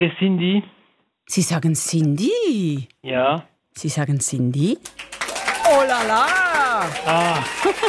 Cindy. Sie sagen Cindy. Ja. Sie sagen Cindy. Oh la la! Ah.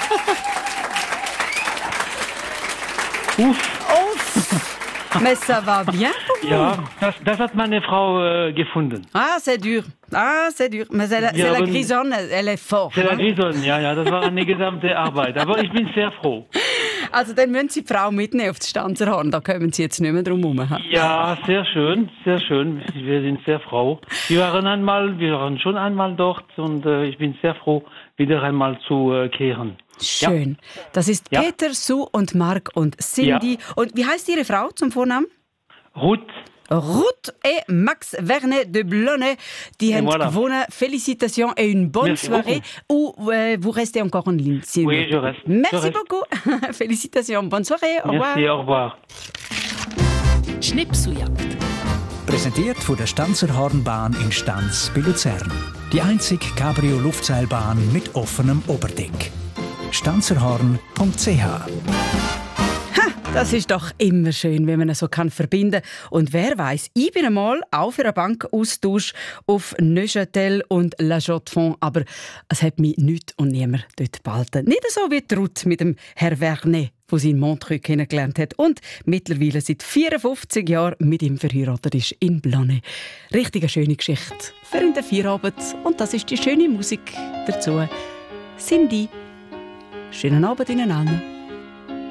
Uff. Mais ça va bien? Ja, das hat meine Frau gefunden. Ah, c'est dur. Ah, c'est dur. Mais c'est la grisonne, elle est forte. C'est la Grisonne, ja, das war eine gesamte Arbeit. Aber ich bin sehr froh. Also dann müssen Sie die Frau mitnehmen auf das Stanzerhorn. Da kommen Sie jetzt nicht mehr drum herum. Ja, sehr schön, sehr schön. Wir sind sehr froh. Wir waren schon einmal dort und ich bin sehr froh, wieder einmal zu kehren. Schön. Ja. Das ist Peter, Sue und Marc und Cindy. Ja. Und wie heißt Ihre Frau zum Vornamen? Ruth. Ruth et Max Vernet de Blonay, die haben gewonnen. Félicitations et une bonne soirée. Ou vous restez encore en ligne? Oui, je reste. Merci beaucoup. Félicitations, bonne soirée. Au revoir. Merci, au revoir. Schnipseljagd. Präsentiert von der Stanzerhornbahn in Stanz bei Luzern. Die einzige Cabrio-Luftseilbahn mit offenem Oberdeck. stanzerhorn.ch. Das ist doch immer schön, wenn man es so verbinden kann. Und wer weiss, ich bin einmal auch für einen Bankaustausch auf Neuchâtel und La Chaux-de-Fonds, aber es hat mich nichts und niemand dort behalten. Nicht so wie Ruth mit dem Herr Vernet, der sie in Montreux kennengelernt hat und mittlerweile seit 54 Jahren mit ihm verheiratet ist in Blonay. Richtig eine schöne Geschichte für in den Feierabend. Und das ist die schöne Musik dazu. Cindy. Schönen Abend Ihnen allen.